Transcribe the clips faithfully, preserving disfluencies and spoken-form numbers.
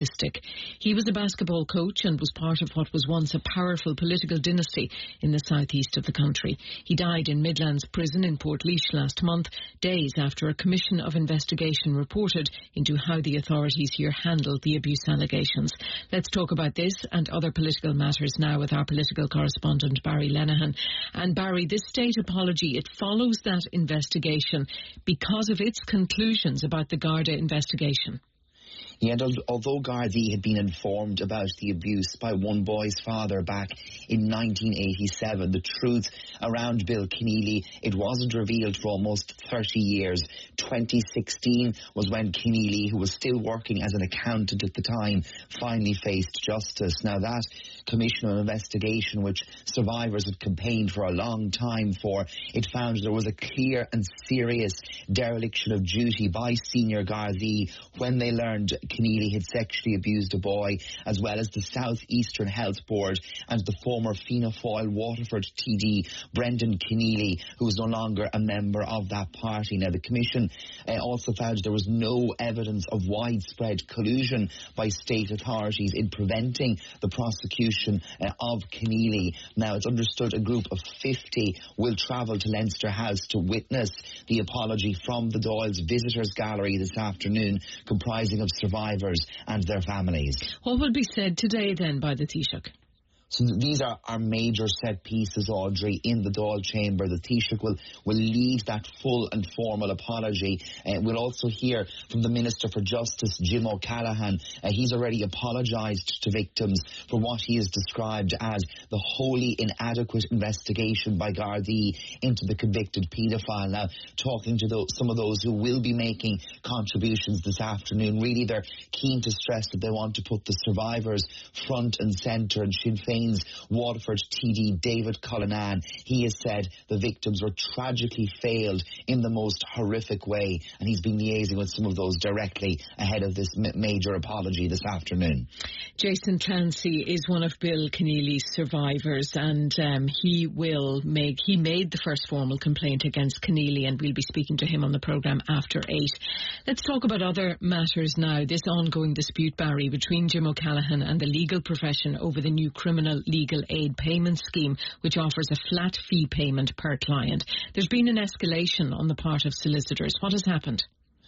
autistic. He was a basketball coach and was part of what was once a powerful political dynasty in the southeast of the country. He died in Midlands Prison in Portlaoise last month, days after a commission of investigation reported into how the authorities here handled the abuse allegations. Let's talk about this and other political matters now with our political correspondent Barry Lenihan. And Barry, this state apology, it follows that investigation because of its conclusions about the Garda investigation. Yeah, and although Gardaí had been informed about the abuse by one boy's father back in nineteen eighty-seven, the truth around Bill Keneally, it wasn't revealed for almost thirty years. twenty sixteen was when Keneally, who was still working as an accountant at the time, finally faced justice. Now that commission of investigation, which survivors had campaigned for a long time for, it found there was a clear and serious dereliction of duty by senior Gardaí when they learned Keneally had sexually abused a boy, as well as the South Eastern Health Board and the former Fianna Fáil Waterford T D, Brendan Keneally, who is no longer a member of that party. Now, the Commission uh, also found there was no evidence of widespread collusion by state authorities in preventing the prosecution uh, of Keneally. Now, it's understood a group of fifty will travel to Leinster House to witness the apology from the Dáil's Visitors Gallery this afternoon, comprising of survivors and their families. What will be said today then by the Taoiseach? So these are, are major set pieces, Audrey, in the Dáil chamber. The Taoiseach will, will lead that full and formal apology. Uh, we'll also hear from the Minister for Justice, Jim O'Callaghan. Uh, he's already apologised to victims for what he has described as the wholly inadequate investigation by Gardaí into the convicted paedophile. Now, talking to those, some of those who will be making contributions this afternoon, really they're keen to stress that they want to put the survivors front and centre. And Sinn Féin Waterford T D David Cullinan, he has said the victims were tragically failed in the most horrific way, and he's been liaising with some of those directly ahead of this major apology this afternoon. Jason Clancy is one of Bill Keneally's survivors, and um, he will make he made the first formal complaint against Keneally, and we'll be speaking to him on the programme after eight. Let's talk about other matters now. This ongoing dispute, Barry, between Jim O'Callaghan and the legal profession over the new criminal legal aid payment scheme, which offers a flat fee payment per client. There's been an escalation on the part of solicitors. What has happened?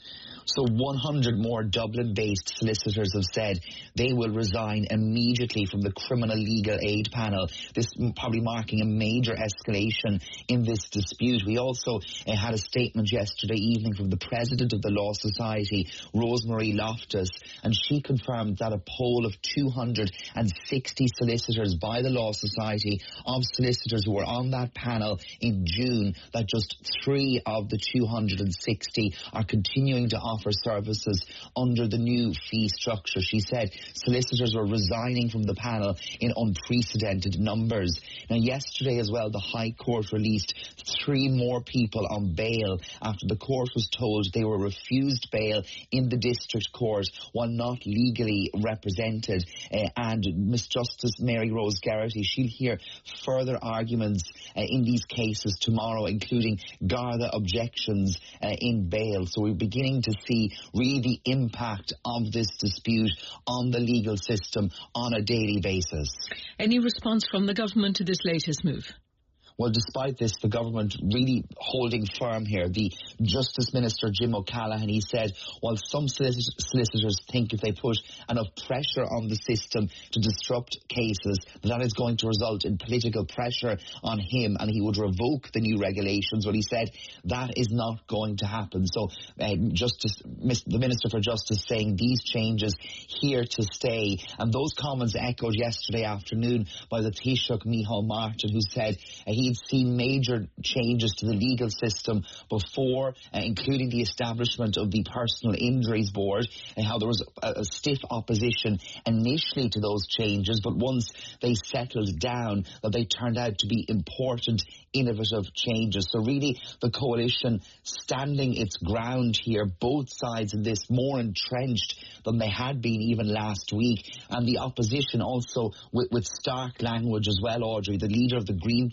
So one hundred more Dublin-based solicitors have said they will resign immediately from the criminal legal aid panel, this probably marking a major escalation in this dispute. We also uh, had a statement yesterday evening from the president of the Law Society, Rosemary Loftus, and she confirmed that a poll of two hundred sixty solicitors by the Law Society of solicitors who were on that panel in June, that just three of the two hundred sixty are continuing to offer offer services under the new fee structure. She said solicitors were resigning from the panel in unprecedented numbers. Now, yesterday as well, the High Court released three more people on bail after the court was told they were refused bail in the district court while not legally represented. Uh, and Miss Justice Mary Rose Geraghty, she'll hear further arguments uh, in these cases tomorrow, including Garda objections uh, in bail. So we're beginning to see really the impact of this dispute on the legal system on a daily basis. Any response from the government to this latest move? Well, despite this, the government really holding firm here. The Justice Minister, Jim O'Callaghan, he said, while some solicitors think if they put enough pressure on the system to disrupt cases, that is going to result in political pressure on him and he would revoke the new regulations. Well, he said that is not going to happen. So uh, Justice, the Minister for Justice saying these changes here to stay. And those comments echoed yesterday afternoon by the Taoiseach, Micheál Martin, who said uh, he He'd seen major changes to the legal system before, uh, including the establishment of the Personal Injuries Board, and how there was a, a stiff opposition initially to those changes, but once they settled down, that they turned out to be important, innovative changes. So really, the coalition standing its ground here, both sides in this, more entrenched than they had been even last week, and the opposition also with, with stark language as well, Audrey. The leader of the Green Party,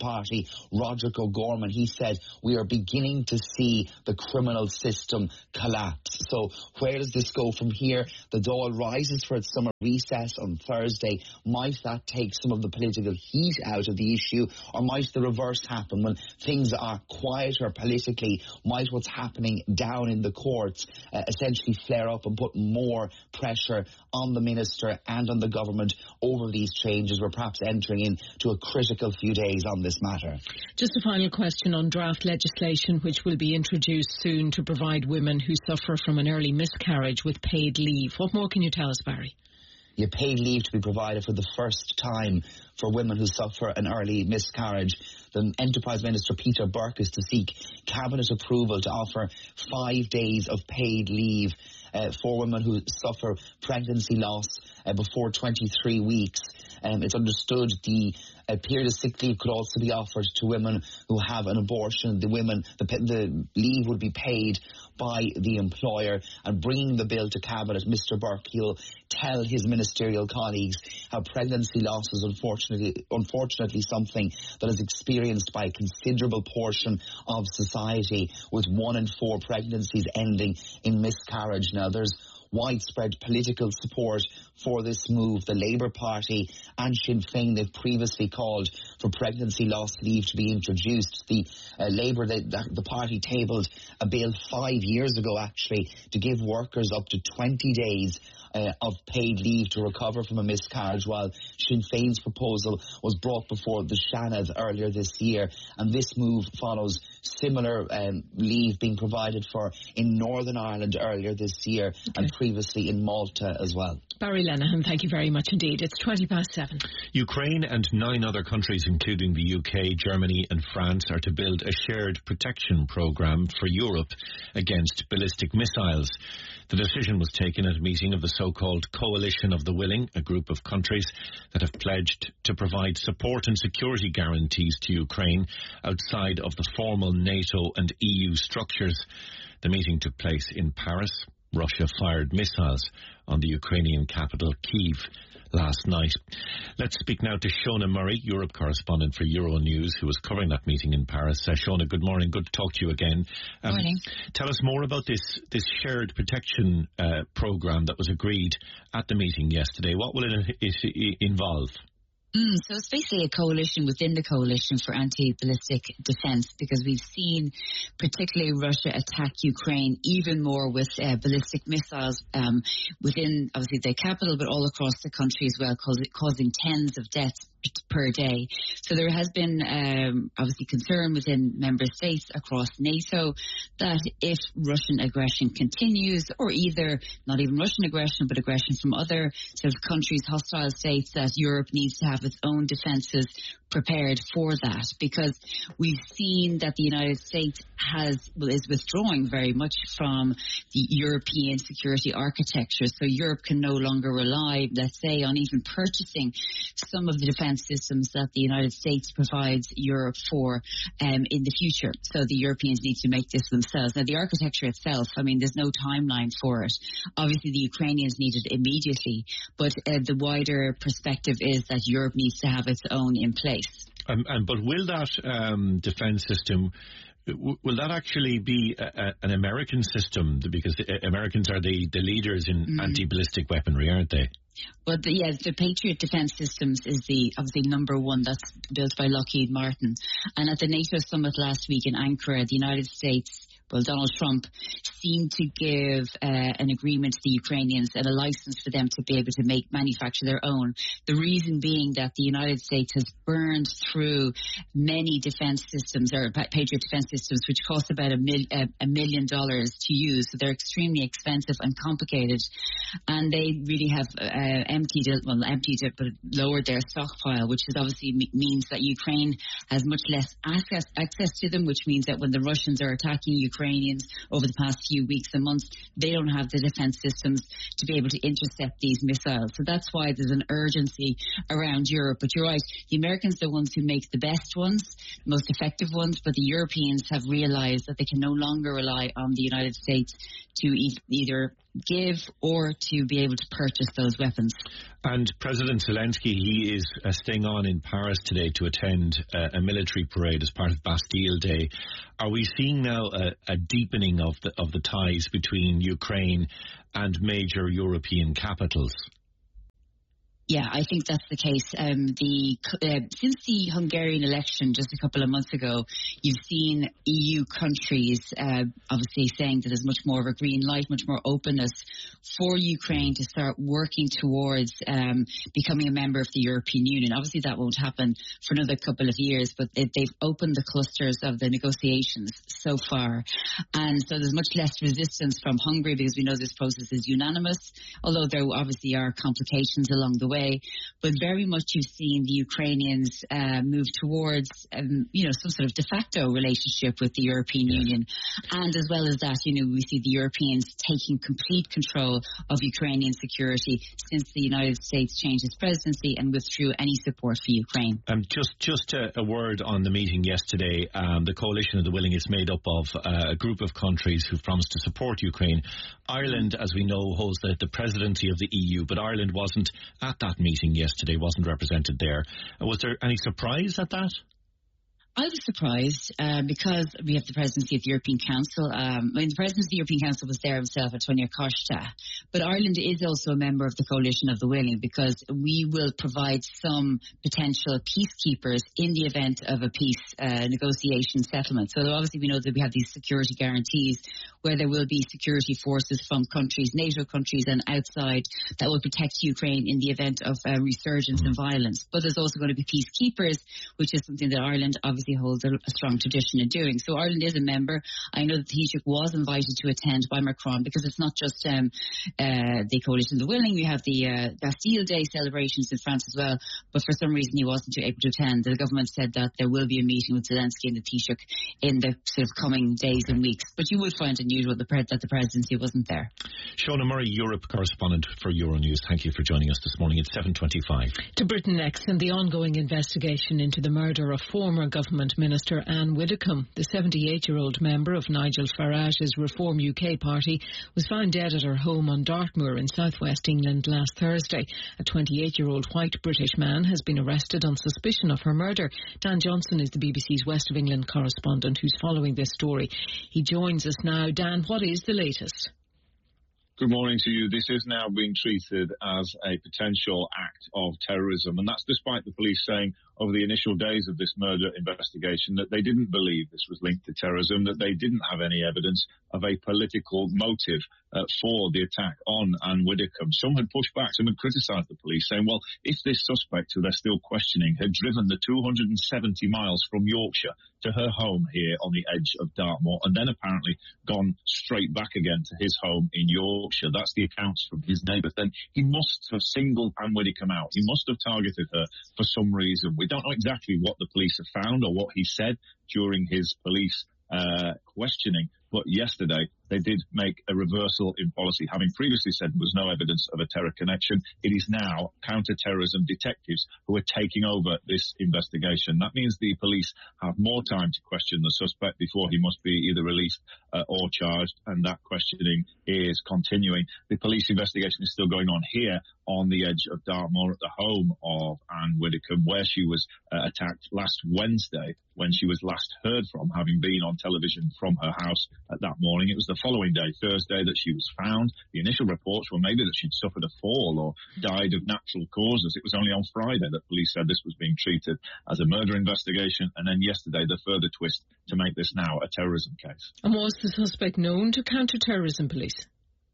Secretary Roderick O'Gorman, he said, we are beginning to see the criminal system collapse. So where does this go from here? The Dáil rises for its summer recess on Thursday. Might that take some of the political heat out of the issue, or might the reverse happen when things are quieter politically? Might what's happening down in the courts uh, essentially flare up and put more pressure on the minister and on the government over these changes? We're perhaps entering into a critical few days on this matter. Just a final question on draft legislation which will be introduced soon to provide women who suffer from an early miscarriage with paid leave. What more can you tell us, Barry? Yeah, paid leave to be provided for the first time for women who suffer an early miscarriage. The Enterprise Minister Peter Burke is to seek Cabinet approval to offer five days of paid leave uh, for women who suffer pregnancy loss uh, before twenty-three weeks. Um, it's understood the uh, period of sick leave could also be offered to women who have an abortion. The women, the, the leave would be paid by the employer. And bringing the bill to Cabinet, Mister Burke, he'll tell his ministerial colleagues how pregnancy loss is unfortunately, unfortunately something that is experienced by a considerable portion of society, with one in four pregnancies ending in miscarriage. Now, there's widespread political support for this move. The Labour Party and Sinn Féin, they've previously called for pregnancy loss leave to be introduced. The uh, Labour, the, the party tabled a bill five years ago, actually, to give workers up to twenty days Uh, of paid leave to recover from a miscarriage, while Sinn Féin's proposal was brought before the Seanad earlier this year. And this move follows similar um, leave being provided for in Northern Ireland earlier this year, okay, and previously in Malta as well. Barry Lenihan, thank you very much indeed. It's twenty past seven. Ukraine and nine other countries, including the U K, Germany and France, are to build a shared protection programme for Europe against ballistic missiles. The decision was taken at a meeting of the so-called Coalition of the Willing, a group of countries that have pledged to provide support and security guarantees to Ukraine outside of the formal NATO and E U structures. The meeting took place in Paris. Russia fired missiles on the Ukrainian capital, Kyiv, last night. Let's speak now to Shona Murray, Europe correspondent for Euronews, who was covering that meeting in Paris. Uh, Shona, good morning. Good to talk to you again. Um, morning. Tell us more about this, this shared protection uh, programme that was agreed at the meeting yesterday. What will it, it involve? Mm, so it's basically a coalition within the coalition for anti-ballistic defence, because we've seen particularly Russia attack Ukraine even more with uh, ballistic missiles um, within, obviously, the capital, but all across the country as well, causing, causing tens of deaths per day. So there has been um, obviously concern within member states across NATO that if Russian aggression continues, or either not even Russian aggression but aggression from other sort of countries, hostile states, that Europe needs to have its own defences prepared for that, because we've seen that the United States has well, is withdrawing very much from the European security architecture. So Europe can no longer rely, let's say, on even purchasing some of the defence systems that the United States provides Europe for um, in the future. So the Europeans need to make this themselves. Now, the architecture itself, I mean, there's no timeline for it. Obviously, the Ukrainians need it immediately, but uh, the wider perspective is that Europe needs to have its own in place. Um, and but will that um, defence system, w- will that actually be a, a, an American system? Because the Americans are the, the leaders in mm. anti-ballistic weaponry, aren't they? Well, the, yeah, the Patriot Defence Systems is the obviously number one that's built by Lockheed Martin. And at the NATO summit last week in Ankara, the United States, well, Donald Trump seemed to give uh, an agreement to the Ukrainians and a license for them to be able to make manufacture their own. The reason being that the United States has burned through many defence systems, or Patriot Defence Systems, which cost about a, mil, uh, a million dollars to use. So they're extremely expensive and complicated. And they really have uh, emptied it, well, emptied it, but lowered their stockpile, which is obviously m- means that Ukraine has much less access, access to them, which means that when the Russians are attacking Ukrainians over the past few weeks and months, they don't have the defence systems to be able to intercept these missiles. So that's why there's an urgency around Europe. But you're right, the Americans are the ones who make the best ones, the most effective ones, but the Europeans have realised that they can no longer rely on the United States to e- either give or to be able to purchase those weapons. And President Zelensky, he is uh, staying on in Paris today to attend uh, a military parade as part of Bastille Day. Are we seeing now a, a deepening of the of the ties between Ukraine and major European capitals? Yeah, I think that's the case. Um, the uh, since the Hungarian election just a couple of months ago, you've seen E U countries uh, obviously saying that there's much more of a green light, much more openness for Ukraine to start working towards um, becoming a member of the European Union. Obviously, that won't happen for another couple of years, but it, they've opened the clusters of the negotiations so far. And so there's much less resistance from Hungary because we know this process is unanimous, although there obviously are complications along the way. Way, but very much you've seen the Ukrainians uh, move towards, um, you know, some sort of de facto relationship with the European yeah. Union. And as well as that, you know, we see the Europeans taking complete control of Ukrainian security since the United States changed its presidency and withdrew any support for Ukraine. Um, just just a, a word on the meeting yesterday. Um, the Coalition of the Willing is made up of uh, a group of countries who've promised to support Ukraine. Ireland, as we know, holds the, the presidency of the E U, but Ireland wasn't at that meeting yesterday, wasn't represented there. Was there any surprise at that? I was surprised uh, because we have the presidency of the European Council. Um, I mean, the president of the European Council was there himself, Antonio Costa. But Ireland is also a member of the Coalition of the Willing because we will provide some potential peacekeepers in the event of a peace uh, negotiation settlement. So obviously we know that we have these security guarantees where there will be security forces from countries, NATO countries and outside that will protect Ukraine in the event of uh, resurgence in violence. But there's also going to be peacekeepers, which is something that Ireland obviously holds a, a strong tradition in doing. So Ireland is a member. I know that the Taoiseach was invited to attend by Macron because it's not just um, uh, the Coalition of the Willing. We have the uh, Bastille Day celebrations in France as well. But for some reason he wasn't able to attend. The government said that there will be a meeting with Zelensky and the Taoiseach in the sort of coming days and weeks. But you would find unusual the pre- that the presidency wasn't there. Shona Murray, Europe correspondent for Euronews. Thank you for joining us this morning. It's seven twenty-five. To Britain next, and the ongoing investigation into the murder of former government minister Anne Widdecombe. The seventy-eight-year-old member of Nigel Farage's Reform U K party was found dead at her home on Dartmoor in southwest England last Thursday. A twenty-eight-year-old white British man has been arrested on suspicion of her murder. Dan Johnson is the B B C's West of England correspondent who's following this story. He joins us now. Dan, what is the latest? Good morning to you. This is now being treated as a potential act of terrorism, and that's despite the police saying over the initial days of this murder investigation that they didn't believe this was linked to terrorism, that they didn't have any evidence of a political motive uh, for the attack on Anne Widdecombe. Some had pushed back, some had criticised the police, saying, well, if this suspect, who they're still questioning, had driven the two hundred seventy miles from Yorkshire to her home here on the edge of Dartmoor, and then apparently gone straight back again to his home in Yorkshire, that's the accounts from his neighbours, then he must have singled Anne Widdecombe out. He must have targeted her for some reason. We don't know exactly what the police have found or what he said during his police uh, questioning, but yesterday they did make a reversal in policy. Having previously said there was no evidence of a terror connection, it is now counter-terrorism detectives who are taking over this investigation. That means the police have more time to question the suspect before he must be either released uh, or charged, and that questioning is continuing. The police investigation is still going on here on the edge of Dartmoor at the home of Anne Widdecombe, where she was uh, attacked last Wednesday when she was last heard from, having been on television from her house uh, that morning. It was the following day, Thursday, that she was found. The initial reports were maybe that she'd suffered a fall or died of natural causes. It was only on Friday that police said this was being treated as a murder investigation, and then yesterday the further twist to make this now a terrorism case. And was the suspect known to counter-terrorism police?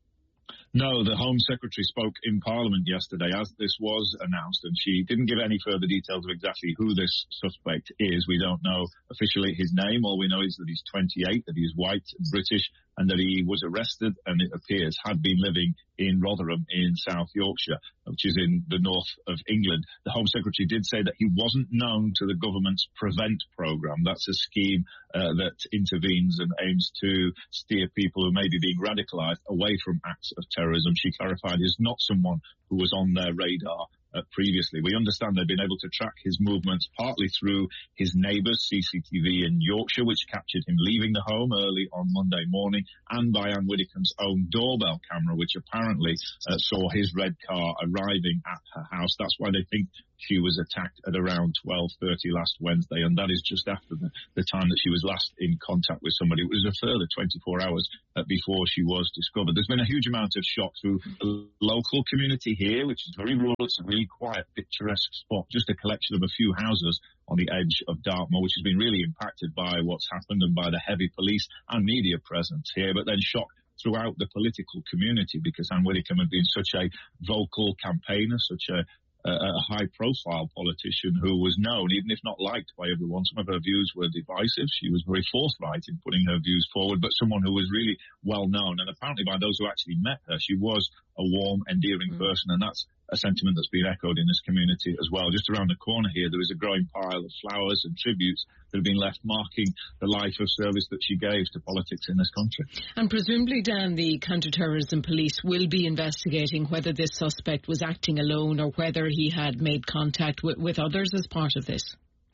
No, the Home Secretary spoke in Parliament yesterday as this was announced, and she didn't give any further details of exactly who this suspect is. We don't know officially his name. All we know is that he's twenty-eight, that he's white, British, and that he was arrested and, it appears, had been living in Rotherham in South Yorkshire, which is in the north of England. The Home Secretary did say that he wasn't known to the government's Prevent programme. That's a scheme uh, that intervenes and aims to steer people who may be being radicalised away from acts of terrorism. She clarified he's not someone who was on their radar uh, previously. We understand they've been able to track his movements partly through his neighbour's C C T V in Yorkshire, which captured him leaving the home early on Monday morning, and by Anne Widdecombe's own doorbell camera, which apparently uh, saw his red car arriving at her house. That's why they think she was attacked at around twelve thirty last Wednesday, and that is just after the, the time that she was last in contact with somebody. It was a further twenty-four hours uh, before she was discovered. There's been a huge amount of shock through the local community here, which is very rural. It's a really quiet, picturesque spot, just a collection of a few houses on the edge of Dartmoor, which has been really impacted by what's happened and by the heavy police and media presence here, but then shock throughout the political community, because Anne Widdecombe had been such a vocal campaigner, such a a high-profile politician who was known, even if not liked by everyone. Some of her views were divisive. She was very forthright in putting her views forward, but someone who was really well-known. And apparently by those who actually met her, she was a warm, endearing mm. person, and that's a sentiment that's been echoed in this community as well. Just around the corner here, there is a growing pile of flowers and tributes that have been left marking the life of service that she gave to politics in this country. And presumably, Dan, the counter-terrorism police will be investigating whether this suspect was acting alone or whether he had made contact with, with others as part of this.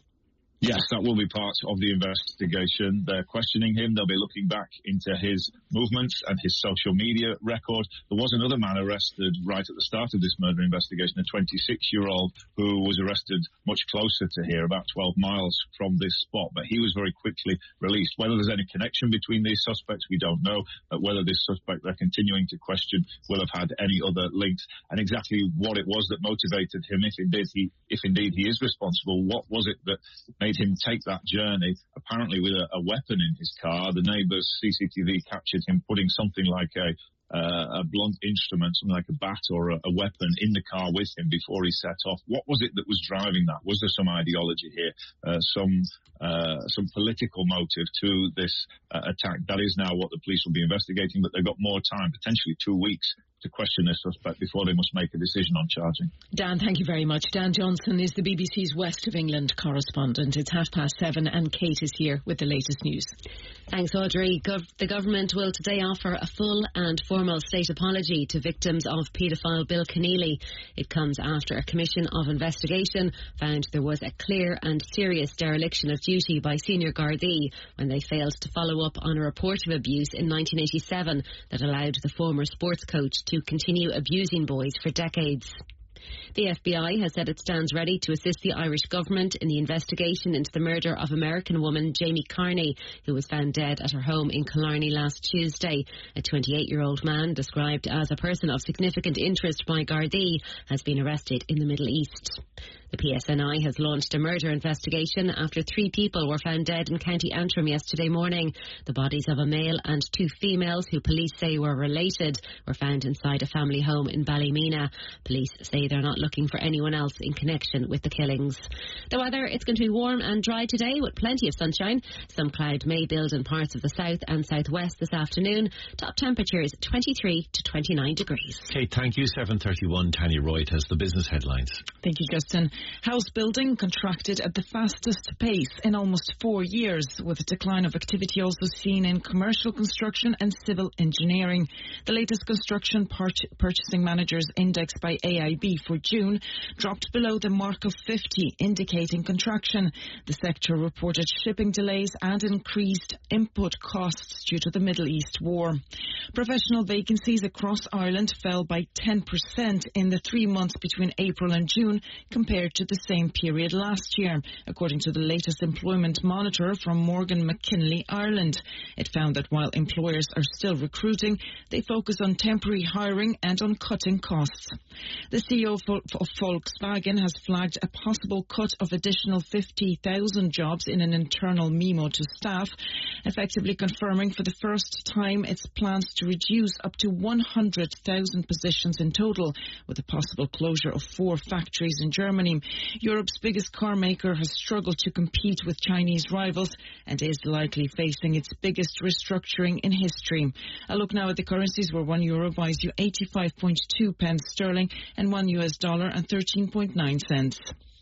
Yes, that will be part of the investigation. They're questioning him. They'll be looking back into his movements and his social media record. There was another man arrested right at the start of this murder investigation, a twenty-six-year-old who was arrested much closer to here, about twelve miles from this spot. But he was very quickly released. Whether there's any connection between these suspects, we don't know. But whether this suspect they're continuing to question will have had any other links, and exactly what it was that motivated him, if indeed he, if indeed he is responsible, what was it that made him take that journey, apparently with a, a weapon in his car. The neighbour's C C T V captured him putting something like a Uh, a blunt instrument, something like a bat or a, a weapon in the car with him before he set off. What was it that was driving that? Was there some ideology here, uh, some uh, some political motive to this uh, attack? That is now what the police will be investigating, but they've got more time, potentially two weeks, to question this suspect before they must make a decision on charging. Dan, thank you very much. Dan Johnson is the B B C's West of England correspondent. It's half past seven and Kate is here with the latest news. Thanks, Audrey. Gov- the government will today offer a full and formal state apology to victims of paedophile Bill Keneally. It comes after a commission of investigation found there was a clear and serious dereliction of duty by senior Gardaí when they failed to follow up on a report of abuse in nineteen eighty-seven that allowed the former sports coach to continue abusing boys for decades. The F B I has said it stands ready to assist the Irish government in the investigation into the murder of American woman Jamie Carney, who was found dead at her home in Killarney last Tuesday. A twenty-eight-year-old man, described as a person of significant interest by Gardaí, has been arrested in the Middle East. The P S N I has launched a murder investigation after three people were found dead in County Antrim yesterday morning. The bodies of a male and two females, who police say were related, were found inside a family home in Ballymena. Police say they're not looking for anyone else in connection with the killings. The weather, it's going to be warm and dry today with plenty of sunshine. Some cloud may build in parts of the south and southwest this afternoon. Top temperatures twenty-three to twenty-nine degrees. Kate, thank you. seven thirty-one, Tanya Royd has the business headlines. Thank you, Justin. House building contracted at the fastest pace in almost four years, with a decline of activity also seen in commercial construction and civil engineering. The latest construction pur- purchasing managers index by A I B for June dropped below the mark of fifty, indicating contraction. The sector reported shipping delays and increased input costs due to the Middle East war. Professional vacancies across Ireland fell by ten percent in the three months between April and June compared to the same period last year, according to the latest employment monitor from Morgan McKinley Ireland. It found that while employers are still recruiting, they focus on temporary hiring and on cutting costs. The C E O of Volkswagen has flagged a possible cut of additional fifty thousand jobs in an internal memo to staff, effectively confirming for the first time its plans to reduce up to one hundred thousand positions in total, with a possible closure of four factories in Germany. Europe's biggest car maker has struggled to compete with Chinese rivals and is likely facing its biggest restructuring in history. A look now at the currencies, where one euro buys you eighty-five point two pence sterling and one U S dollar and thirteen point nine cents.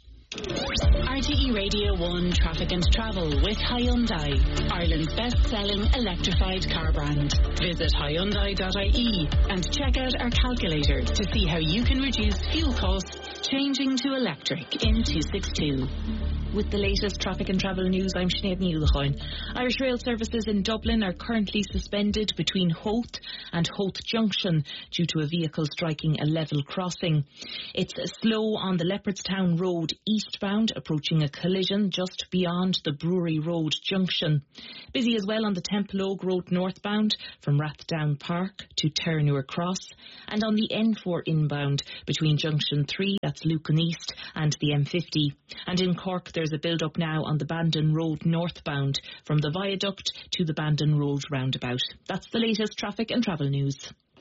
R T E Radio one Traffic and Travel with Hyundai, Ireland's best-selling electrified car brand. Visit Hyundai dot I E and check out our calculator to see how you can reduce fuel costs Changing to electric in two sixty-two. With the latest traffic and travel news, I'm Sinead Neilchain. Irish Rail services in Dublin are currently suspended between Howth and Howth Junction due to a vehicle striking a level crossing. It's slow on the Leopardstown Road eastbound, approaching a collision just beyond the Brewery Road junction. Busy as well on the Temple Oak Road northbound from Rathdown Park to Terranure Cross, and on the N four inbound between Junction three, that's Lucan East, and the M fifty. And in Cork, there's a build-up now on the Bandon Road northbound from the viaduct to the Bandon Road roundabout. That's the latest traffic and travel news.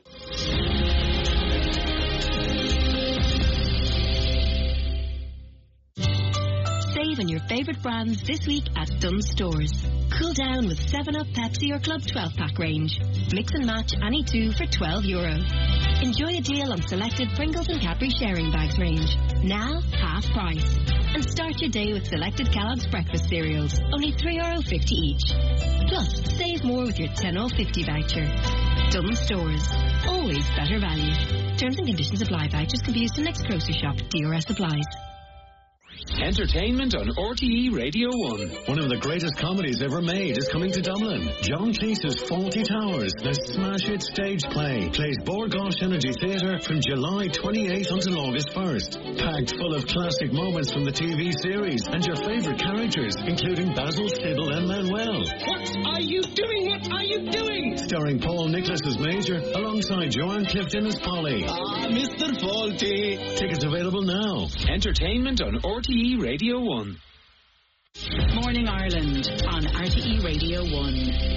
Save on your favourite brands this week at Dunnes Stores. Cool down with seven up, Pepsi or Club twelve pack range. Mix and match any two for twelve euro. Enjoy a deal on selected Pringles and Cadbury sharing bags range. Now, half price. And start your day with selected Kellogg's breakfast cereals. Only three euro fifty each. Plus, save more with your ten euro fifty voucher. Dunnes Stores. Always better value. Terms and conditions apply. Vouchers can be used in next grocery shop. D R S applies. Entertainment on R T E Radio one. One of the greatest comedies ever made is coming to Dublin. John Cleese's Fawlty Towers, the smash hit stage play, plays Bord Gáis Energy Theatre from July twenty-eighth until August first. Packed full of classic moments from the T V series and your favourite characters, including Basil, Sybil and Manuel. What are you doing? What are you doing? Starring Paul Nicholas as Major, alongside Joanne Clifton as Polly. Ah, Mister Fawlty. Tickets available now. Entertainment on R T E Radio one. Morning Ireland on R T E Radio one.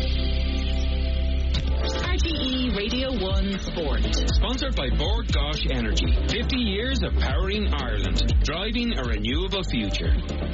R T E Radio one Sport. Sponsored by Bord Gáis Energy. fifty years of powering Ireland. Driving a renewable future.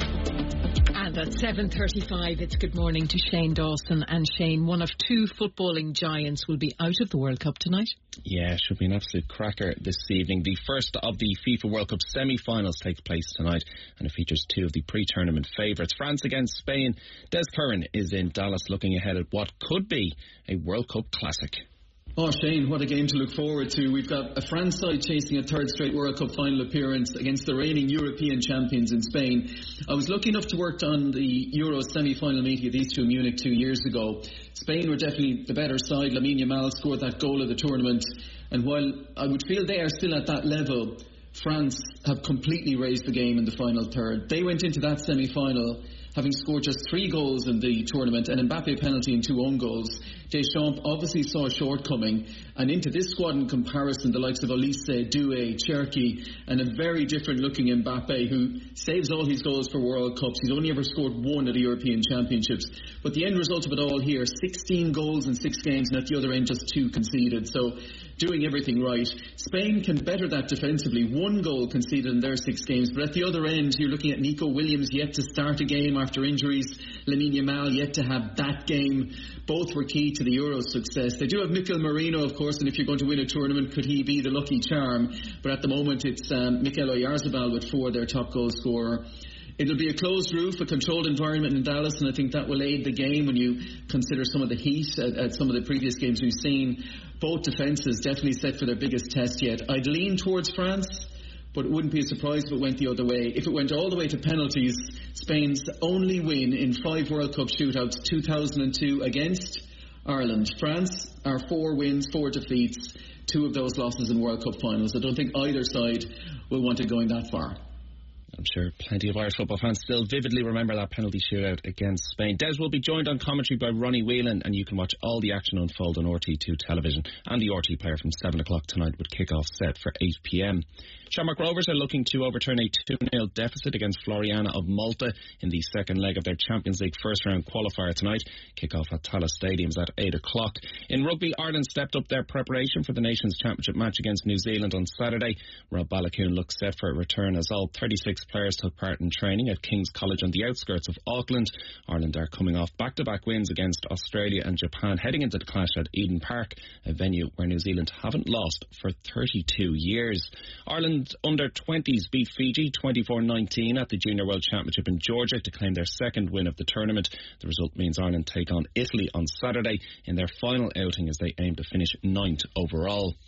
And at seven thirty-five, it's good morning to Shane Dawson. And Shane, one of two footballing giants will be out of the World Cup tonight. Yeah, should be an absolute cracker this evening. The first of the FIFA World Cup semi-finals takes place tonight, and it features two of the pre-tournament favourites. France against Spain. Des Curran is in Dallas looking ahead at what could be a World Cup classic. Oh, Shane, what a game to look forward to. We've got a France side chasing a third straight World Cup final appearance against the reigning European champions in Spain. I was lucky enough to work on the Euro semi-final meeting of these two in Munich two years ago. Spain were definitely the better side. Lamine Yamal scored that goal of the tournament. And while I would feel they are still at that level, France have completely raised the game in the final third. They went into that semi-final having scored just three goals in the tournament, an Mbappe penalty and two own goals. Deschamps obviously saw a shortcoming, and into this squad in comparison, the likes of Olise, Doué, Cherki, and a very different looking Mbappe who saves all his goals for World Cups. He's only ever scored one at the European Championships. But the end result of it all here, sixteen goals in six games, and at the other end just two conceded. So doing everything right. Spain can better that defensively. One goal conceded in their six games, but at the other end, you're looking at Nico Williams yet to start a game after injuries. Lamine Yamal yet to have that game. Both were key to the Euros' success. They do have Mikel Merino, of course, and if you're going to win a tournament, could he be the lucky charm? But at the moment, it's um, Mikel Oyarzabal with four, their top goal scorer. It'll be a closed roof, a controlled environment in Dallas, and I think that will aid the game when you consider some of the heat at, at some of the previous games we've seen. Both defences definitely set for their biggest test yet. I'd lean towards France, but it wouldn't be a surprise if it went the other way. If it went all the way to penalties, Spain's only win in five World Cup shootouts, two thousand two against Ireland. France are four wins, four defeats, two of those losses in World Cup finals. I don't think either side will want it going that far. I'm sure plenty of Irish football fans still vividly remember that penalty shootout against Spain. Des will be joined on commentary by Ronnie Whelan, and you can watch all the action unfold on R T two television and the R T player from seven o'clock tonight with kick-off set for eight p.m. Shamrock Rovers are looking to overturn a two nil deficit against Floriana of Malta in the second leg of their Champions League first-round qualifier tonight. Kick-off at Tallaght Stadium is at eight o'clock. In rugby, Ireland stepped up their preparation for the Nations Championship match against New Zealand on Saturday. Rob Balakoon looks set for a return as all thirty-six players took part in training at King's College on the outskirts of Auckland. Ireland are coming off back-to-back wins against Australia and Japan, heading into the clash at Eden Park, a venue where New Zealand haven't lost for thirty-two years. Ireland under twenties beat Fiji twenty-four nineteen at the Junior World Championship in Georgia to claim their second win of the tournament. The result means Ireland take on Italy on Saturday in their final outing as they aim to finish ninth overall.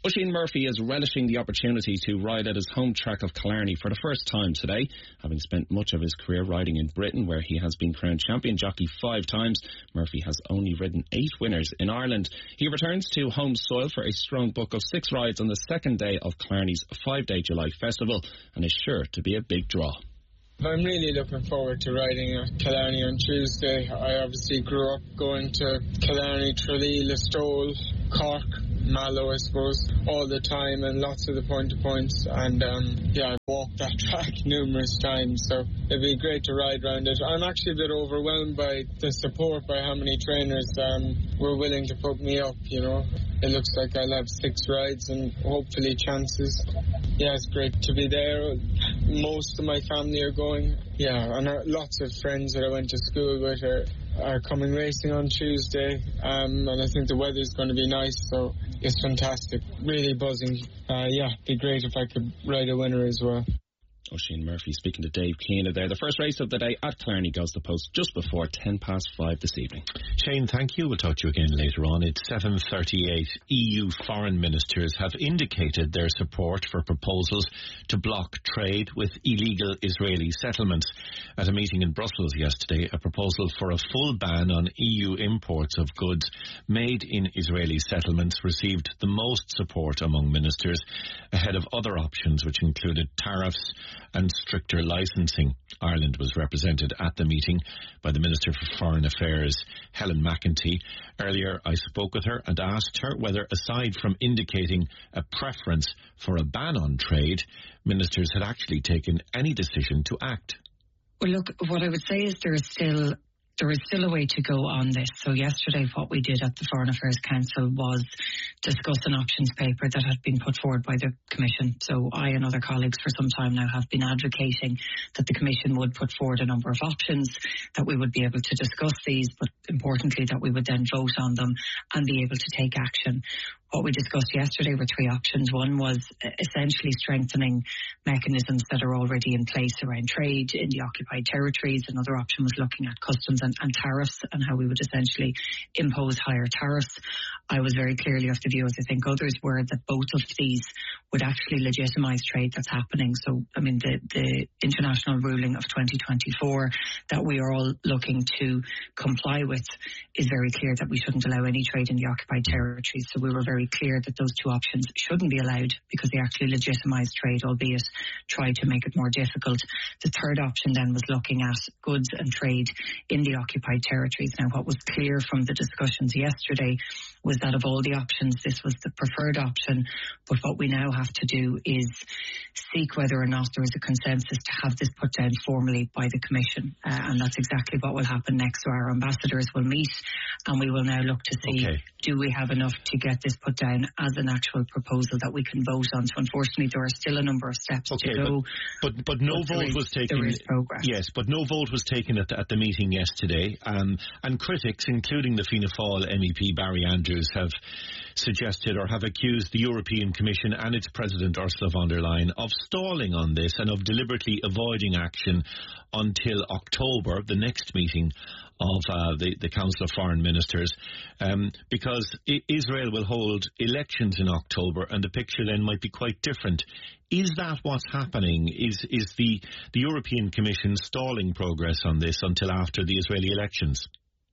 Oisin Murphy is relishing the opportunity to ride at his home track of Killarney for the first time today. Having spent much of his career riding in Britain, where he has been crowned champion jockey five times, Murphy has only ridden eight winners in Ireland. He returns to home soil for a strong book of six rides on the second day of Killarney's five-day July festival, and is sure to be a big draw. I'm really looking forward to riding at Killarney on Tuesday. I obviously grew up going to Killarney, Tralee, Listowel, Cork, Mallow, I suppose, all the time, and lots of the point-to-points, and um, yeah, I've walked that track numerous times, so it'd be great to ride around it. I'm actually a bit overwhelmed by the support, by how many trainers um, were willing to put me up, you know. It looks like I'll have six rides and hopefully chances. Yeah, it's great to be there. Most of my family are going. Yeah, and lots of friends that I went to school with are, are coming racing on Tuesday. Um, and I think the weather's going to be nice, so it's fantastic. Really buzzing. Uh, yeah, it'd be great if I could ride a winner as well. Oisin Murphy speaking to Dave Keena there. The first race of the day at Killarney goes to post just before ten past five this evening. Shane, thank you. We'll talk to you again later on. It's seven thirty-eight. E U foreign ministers have indicated their support for proposals to block trade with illegal Israeli settlements. At a meeting in Brussels yesterday, a proposal for a full ban on E U imports of goods made in Israeli settlements received the most support among ministers, ahead of other options which included tariffs and stricter licensing. Ireland was represented at the meeting by the Minister for Foreign Affairs, Helen McEntee. Earlier, I spoke with her and asked her whether, aside from indicating a preference for a ban on trade, ministers had actually taken any decision to act. Well, look, what I would say is there is still There is still a way to go on this. So yesterday what we did at the Foreign Affairs Council was discuss an options paper that had been put forward by the Commission. So I and other colleagues for some time now have been advocating that the Commission would put forward a number of options, that we would be able to discuss these, but importantly that we would then vote on them and be able to take action. What we discussed yesterday were three options. One was essentially strengthening mechanisms that are already in place around trade in the occupied territories. Another option was looking at customs and, and tariffs and how we would essentially impose higher tariffs. I was very clearly of the view, as I think others were, that both of these would actually legitimise trade that's happening. So, I mean, the, the international ruling of twenty twenty-four that we are all looking to comply with is very clear that we shouldn't allow any trade in the occupied territories. So we were very clear that those two options shouldn't be allowed because they actually legitimise trade, albeit try to make it more difficult. The third option then was looking at goods and trade in the occupied territories. Now, what was clear from the discussions yesterday was that of all the options, this was the preferred option. But what we now have to do is seek whether or not there is a consensus to have this put down formally by the Commission. Uh, and that's exactly what will happen next. So our ambassadors will meet and we will now look to see, okay, do we have enough to get this put down as an actual proposal that we can vote on. So unfortunately, there are still a number of steps okay, to go. But but, but no but vote is, was taken. There is progress. Yes, but no vote was taken at the, at the meeting yesterday. Um, and critics, including the Fianna Fáil M E P Barry Andrews, have suggested or have accused the European Commission and its President Ursula von der Leyen of stalling on this and of deliberately avoiding action until October, the next meeting of uh, the, the Council of Foreign Ministers, um, because I- Israel will hold elections in October and the picture then might be quite different. Is that what's happening? Is is the, the European Commission stalling progress on this until after the Israeli elections?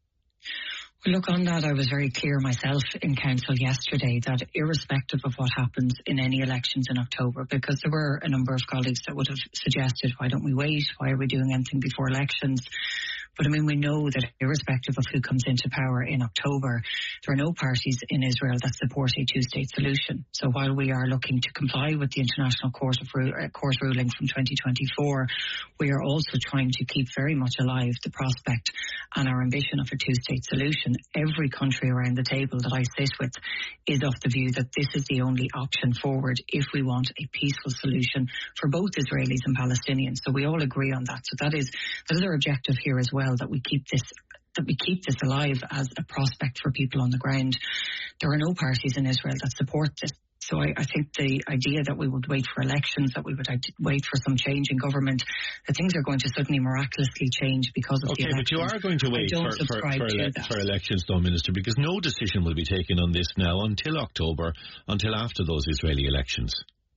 Well, look, on that, I was very clear myself in Council yesterday that irrespective of what happens in any elections in October, because there were a number of colleagues that would have suggested, why don't we wait? Why are we doing anything before elections? But I mean, we know that irrespective of who comes into power in October, there are no parties in Israel that support a two-state solution. So while we are looking to comply with the International Court of Ru- uh, Court ruling from twenty twenty-four, we are also trying to keep very much alive the prospect and our ambition of a two-state solution. Every country around the table that I sit with is of the view that this is the only option forward if we want a peaceful solution for both Israelis and Palestinians. So we all agree on that. So that is that is our objective here as well, that we keep this that we keep this alive as a prospect for people on the ground. There are no parties in Israel that support this. So I, I think the idea that we would wait for elections, that we would wait for some change in government, that things are going to suddenly miraculously change because of okay, the elections. Okay, but you are going to wait for, for, for, ele- for elections, though, Minister, because no decision will be taken on this now until October, until after those Israeli elections.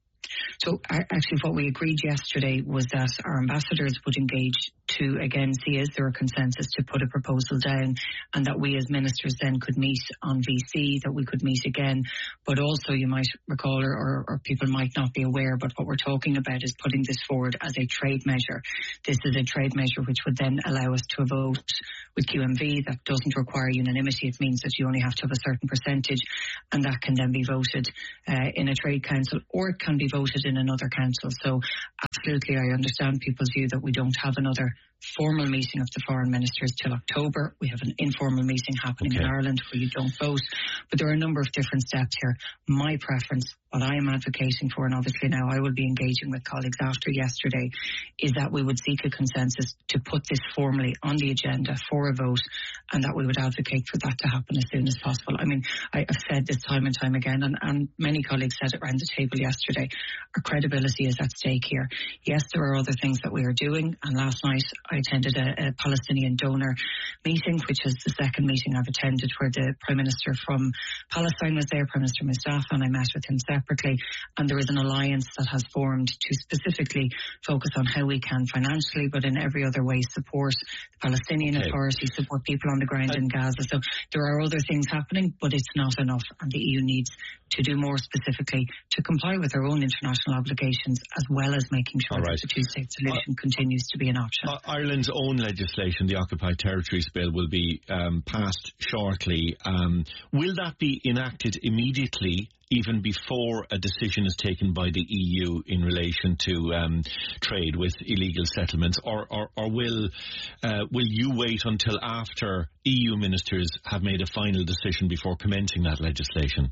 So actually what we agreed yesterday was that our ambassadors would engage to, again, see is there a consensus to put a proposal down, and that we as ministers then could meet on V C, that we could meet again. But also you might recall, or, or people might not be aware, but what we're talking about is putting this forward as a trade measure. This is a trade measure which would then allow us to vote with Q M V. That doesn't require unanimity. It means that you only have to have a certain percentage, and that can then be voted uh, in a trade council, or it can be voted in another council. So absolutely, I understand people's view that we don't have another formal meeting of the foreign ministers till October. We have an informal meeting happening okay. in Ireland where you don't vote. But there are a number of different steps here. My preference, what I am advocating for, and obviously now I will be engaging with colleagues after yesterday, is that we would seek a consensus to put this formally on the agenda for a vote, and that we would advocate for that to happen as soon as possible. I mean, I, I've said this time and time again, and, and many colleagues said it around the table yesterday. Our credibility is at stake here. Yes, there are other things that we are doing, and last night I attended a, a Palestinian donor meeting, which is the second meeting I've attended where the Prime Minister from Palestine was there, Prime Minister Mustafa, and I met with him separately. And there is an alliance that has formed to specifically focus on how we can financially, but in every other way, support the Palestinian okay. Authority, support people on the ground uh, in Gaza. So there are other things happening, but it's not enough, and the E U needs to do more specifically to comply with their own international obligations, as well as making sure right. that the two-state solution uh, continues to be an option. Uh, Ireland's own legislation, the Occupied Territories Bill, will be um, passed shortly. Um, will that be enacted immediately, even before a decision is taken by the E U in relation to um, trade with illegal settlements, or, or, or will uh, will you wait until after E U ministers have made a final decision before commencing that legislation?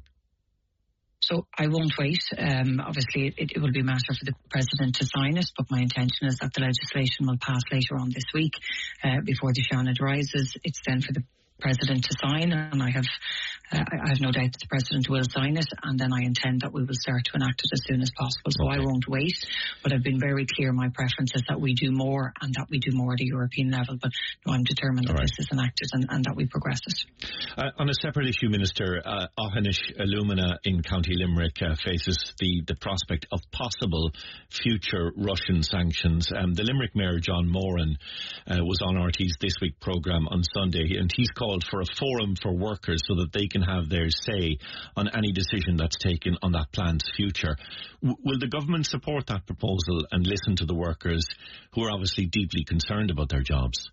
So I won't wait. Um, obviously, it, it will be a matter for the President to sign it, but my intention is that the legislation will pass later on this week uh, before the Seanad rises. It's then for the President to sign, and I have uh, I have no doubt that the President will sign it, and then I intend that we will start to enact it as soon as possible. So okay. I won't wait, but I've been very clear my preference is that we do more, and that we do more at a European level. But no, I'm determined that right. this is enacted and, and that we progress it. Uh, on a separate issue, Minister, uh, Aughinish Alumina in County Limerick uh, faces the, the prospect of possible future Russian sanctions. Um, the Limerick Mayor, John Moran, uh, was on R T's This Week programme on Sunday, and he's called for a forum for workers so that they can have their say on any decision that's taken on that plant's future. W- will the government support that proposal and listen to the workers who are obviously deeply concerned about their jobs?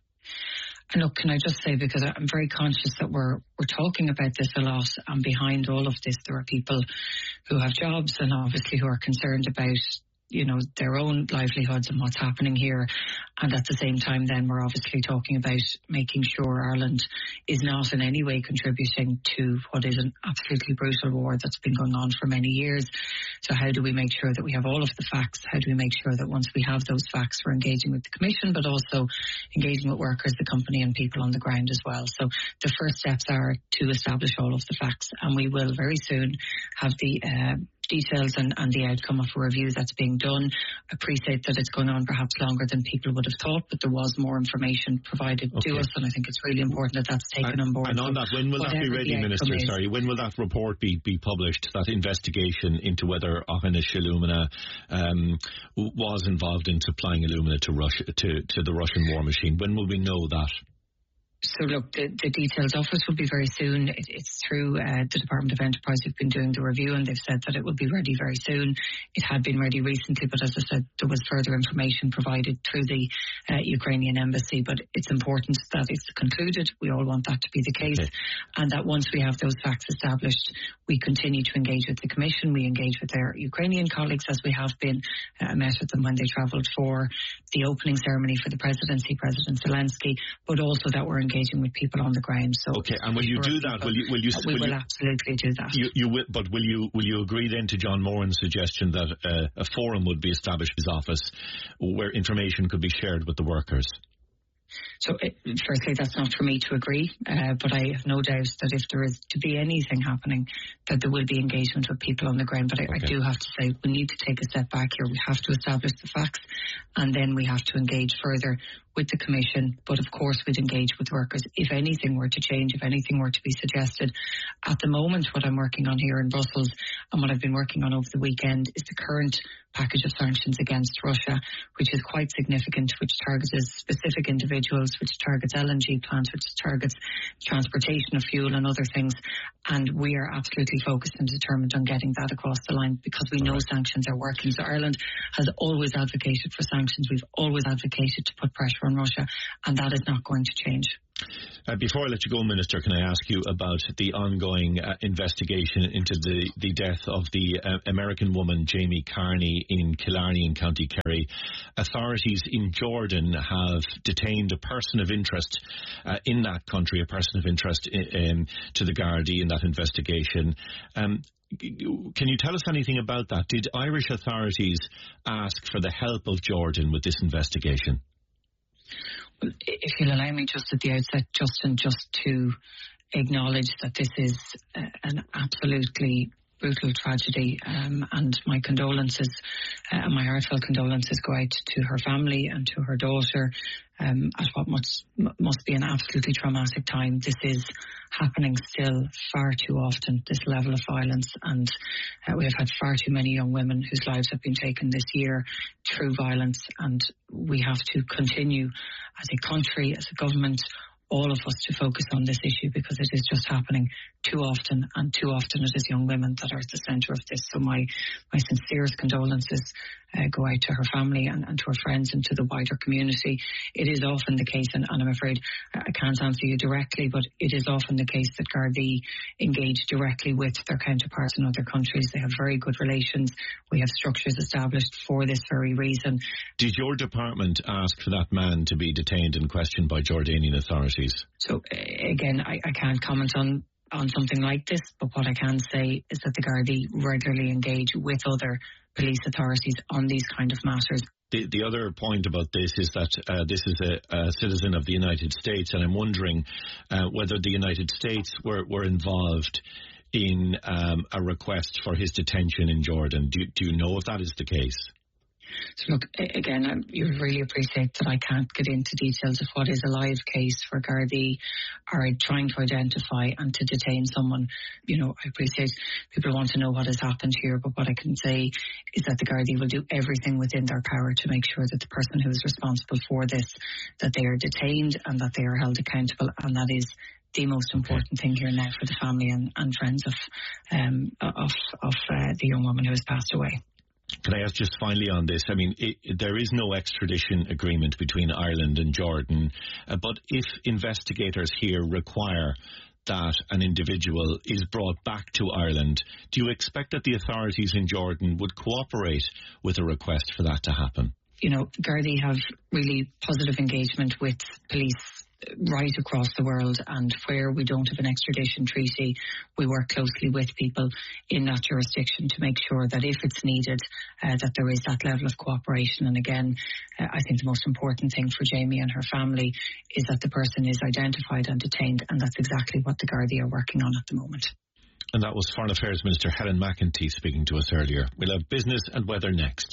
And look, can I just say, because I'm very conscious that we're we're talking about this a lot, and behind all of this there are people who have jobs and obviously who are concerned about, you know, their own livelihoods and what's happening here. And at the same time, then we're obviously talking about making sure Ireland is not in any way contributing to what is an absolutely brutal war that's been going on for many years. So how do we make sure that we have all of the facts? How do we make sure that once we have those facts, we're engaging with the Commission, but also engaging with workers, the company, and people on the ground as well? So the first steps are to establish all of the facts, and we will very soon have the uh, details and, and the outcome of a review that's being done. I appreciate that it's going on perhaps longer than people would have thought, but there was more information provided okay. to us, and I think it's really important that that's taken and, on board. And on that, when will that be ready, Minister? Is. Sorry, when will that report be, be published, that investigation into whether Aughinish Alumina um, was involved in supplying alumina to Russia, to, to the Russian war machine? When will we know that? So look, the, the details of it will be very soon. It, it's through uh, the Department of Enterprise who've been doing the review, and they've said that it will be ready very soon. It had been ready recently, but as I said, there was further information provided through the uh, Ukrainian embassy. But it's important that it's concluded. We all want that to be the case. Okay. And that once we have those facts established, we continue to engage with the Commission. We engage with their Ukrainian colleagues, as we have been. I uh, met with them when they travelled for the opening ceremony for the presidency, President Zelensky, but also that we're engaging with people on the ground. So okay, and will you do that? Will you? Will you? We will, will you, absolutely do that. You, you will, but will you? Will you agree then to John Moran's suggestion that uh, a forum would be established in his office where information could be shared with the workers? So, it, firstly, that's not for me to agree, uh, but I have no doubt that if there is to be anything happening, that there will be engagement with people on the ground. But I, okay. I do have to say, we need to take a step back here. We have to establish the facts, and then we have to engage further with the Commission. But of course, we'd engage with workers if anything were to change, if anything were to be suggested. At the moment, what I'm working on here in Brussels, and what I've been working on over the weekend, is the current package of sanctions against Russia, which is quite significant, which targets specific individuals, which targets L N G plants, which targets transportation of fuel and other things. And we are absolutely focused and determined on getting that across the line, because we know sanctions are working. So Ireland has always advocated for sanctions. We've always advocated to put pressure on Russia, and that is not going to change. Uh, before I let you go, Minister, can I ask you about the ongoing uh, investigation into the, the death of the uh, American woman Jamie Carney in Killarney in County Kerry? Authorities in Jordan have detained a person of interest uh, in that country, a person of interest in, um, to the Gardaí in that investigation. Um, Can you tell us anything about that? Did Irish authorities ask for the help of Jordan with this investigation? Well, if you'll allow me just at the outset, Justin, just to acknowledge that this is uh, an absolutely brutal tragedy, um, and my condolences, uh, my heartfelt condolences go out to her family and to her daughter um, at what must, must be an absolutely traumatic time. This is happening still far too often, this level of violence, and uh, we have had far too many young women whose lives have been taken this year through violence, and we have to continue as a country, as a government, all of us to focus on this issue, because it is just happening too often, and too often it is young women that are at the centre of this. So my, my sincerest condolences uh, go out to her family and, and to her friends and to the wider community. It is often the case, and, and I'm afraid I can't answer you directly, but it is often the case that Gardaí engage directly with their counterparts in other countries. They have very good relations. We have structures established for this very reason. Did your department ask for that man to be detained and questioned by Jordanian authorities? So again, I, I can't comment on on something like this, but what I can say is that the Gardaí regularly engage with other police authorities on these kind of matters. The, the other point about this is that uh, this is a, a citizen of the United States, and I'm wondering uh, whether the United States were, were involved in um, a request for his detention in Jordan. Do, do you know if that is the case? So look, again, I, you really appreciate that I can't get into details of what is a live case for Gardaí are trying to identify and to detain someone. You know, I appreciate people want to know what has happened here, but what I can say is that the Gardaí will do everything within their power to make sure that the person who is responsible for this, that they are detained and that they are held accountable, and that is the most important thing here now for the family and, and friends of um, of, of uh, the young woman who has passed away. Can I ask just finally on this? I mean, it, it, there is no extradition agreement between Ireland and Jordan, uh, but if investigators here require that an individual is brought back to Ireland, do you expect that the authorities in Jordan would cooperate with a request for that to happen? You know, Gardaí have really positive engagement with police right across the world, and where we don't have an extradition treaty, we work closely with people in that jurisdiction to make sure that if it's needed, uh, that there is that level of cooperation. And again, uh, I think the most important thing for Jamie and her family is that the person is identified and detained, and that's exactly what the Gardaí are working on at the moment. And that was Foreign Affairs Minister Helen McEntee speaking to us earlier. We'll have business and weather next.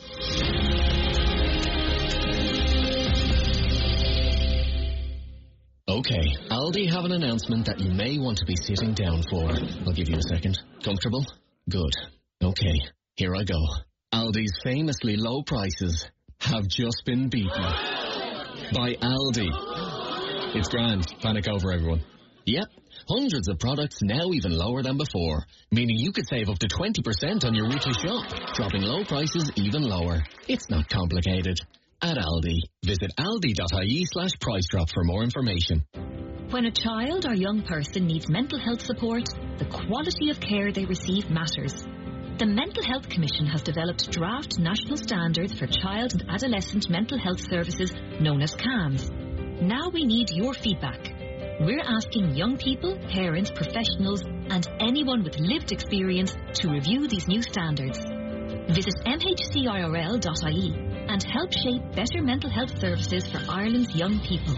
Okay, Aldi have an announcement that you may want to be sitting down for. I'll give you a second. Comfortable? Good. Okay, here I go. Aldi's famously low prices have just been beaten by Aldi. It's grand. Panic over, everyone. Yep, hundreds of products now even lower than before, meaning you could save up to twenty percent on your weekly shop, dropping low prices even lower. It's not complicated. At Aldi. Visit aldi.ie slash price drop for more information. When a child or young person needs mental health support, the quality of care they receive matters. The Mental Health Commission has developed draft national standards for child and adolescent mental health services known as C A M S. Now we need your feedback. We're asking young people, parents, professionals and anyone with lived experience to review these new standards. Visit m h c i r l dot i e and help shape better mental health services for Ireland's young people.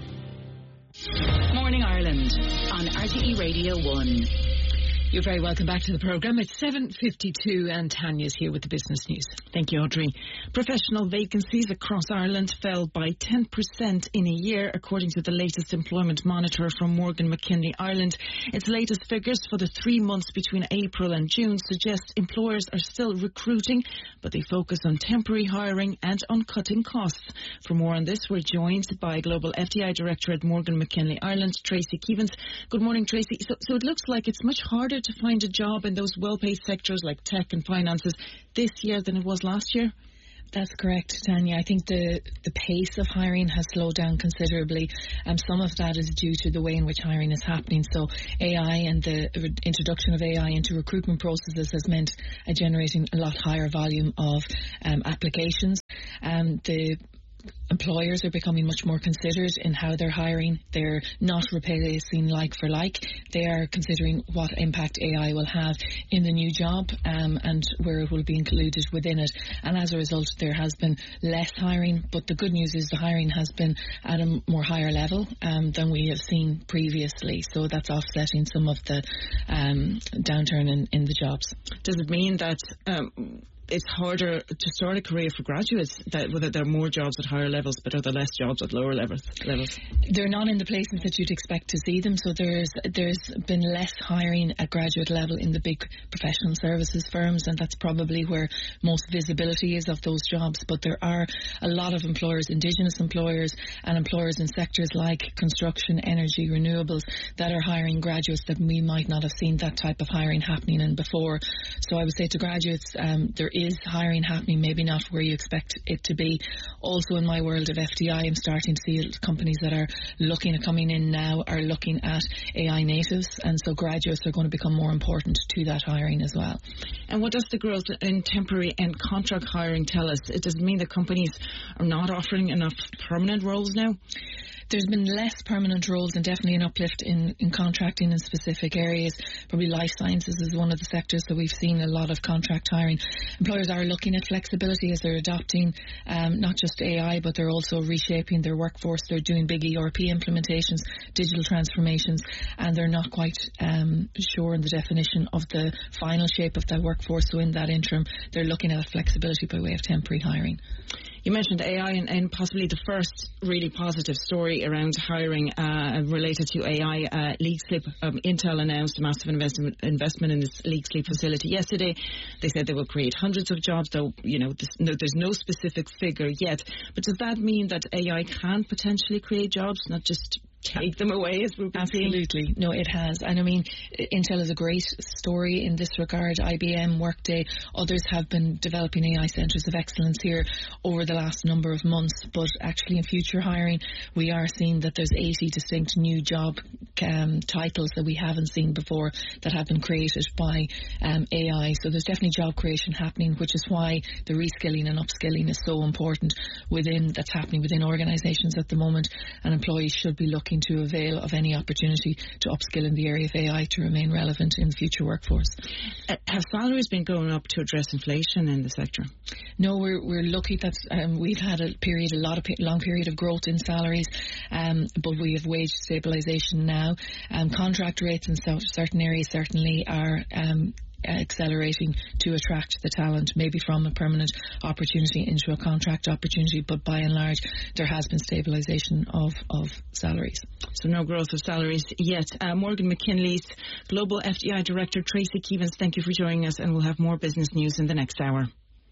Morning Ireland on R T E Radio one. You're very welcome back to the programme. It's seven fifty-two and Tanya's here with the business news. Thank you, Audrey. Professional vacancies across Ireland fell by ten percent in a year, according to the latest employment monitor from Morgan McKinley Ireland. Its latest figures for the three months between April and June suggest employers are still recruiting, but they focus on temporary hiring and on cutting costs. For more on this, we're joined by Global F D I Director at Morgan McKinley Ireland, Tracy Keevans. Good morning, Tracy. So, so it looks like it's much harder to find a job in those well-paid sectors like tech and finances this year than it was last year? That's correct, Tanya. I think the, the pace of hiring has slowed down considerably, and some of that is due to the way in which hiring is happening. So A I and the introduction of A I into recruitment processes has meant uh, generating a lot higher volume of um, applications. Um, the Employers are becoming much more considered in how they're hiring. They're not replacing like for like. They are considering what impact A I will have in the new job um, and where it will be included within it. And as a result, there has been less hiring. But the good news is the hiring has been at a more higher level um, than we have seen previously. So that's offsetting some of the um, downturn in, in the jobs. Does it mean that Um it's harder to start a career for graduates, that whether there are more jobs at higher levels, but are there less jobs at lower levels? levels? They're not in the places that you'd expect to see them. So there's there's been less hiring at graduate level in the big professional services firms, and that's probably where most visibility is of those jobs. But there are a lot of employers, Indigenous employers and employers in sectors like construction, energy, renewables, that are hiring graduates that we might not have seen that type of hiring happening in before. So I would say to graduates, um, there is hiring happening, maybe not where you expect it to be. Also in my world of F D I, I'm starting to see companies that are looking at coming in now are looking at A I natives, and so graduates are going to become more important to that hiring as well. And what does the growth in temporary and contract hiring tell us? It does mean that companies are not offering enough permanent roles now? There's been less permanent roles and definitely an uplift in, in contracting in specific areas. Probably life sciences is one of the sectors that we've seen a lot of contract hiring. Employers are looking at flexibility as they're adopting um, not just A I, but they're also reshaping their workforce. They're doing big E R P implementations, digital transformations, and they're not quite um, sure in the definition of the final shape of that workforce. So in that interim, they're looking at flexibility by way of temporary hiring. You mentioned A I and, and possibly the first really positive story around hiring uh, related to A I. Uh, LeakSleep, um, Intel announced a massive investment investment in this LeakSleep facility yesterday. They said they will create hundreds of jobs, though you know this, no, there's no specific figure yet. But does that mean that A I can potentially create jobs, not just take them away, as we've been Absolutely. seeing? No, it has. And I mean, Intel is a great story in this regard. I B M, Workday, others have been developing A I centres of excellence here over the last number of months. But actually in future hiring, we are seeing that there's eighty distinct new job um, titles that we haven't seen before that have been created by um, A I. So there's definitely job creation happening, which is why the reskilling and upskilling is so important within that's happening within organisations at the moment. And employees should be looking to avail of any opportunity to upskill in the area of A I to remain relevant in the future workforce. Uh, have salaries been going up to address inflation in the sector? No, we're we're lucky that um, we've had a period, a lot of long period of growth in salaries, um, but we have wage stabilisation now. Um, contract rates in certain areas certainly are Um, accelerating to attract the talent, maybe from a permanent opportunity into a contract opportunity, but by and large there has been stabilisation of, of salaries. So no growth of salaries yet. Uh, Morgan McKinley's Global F D I Director Tracy Keevans, thank you for joining us, and we'll have more business news in the next hour.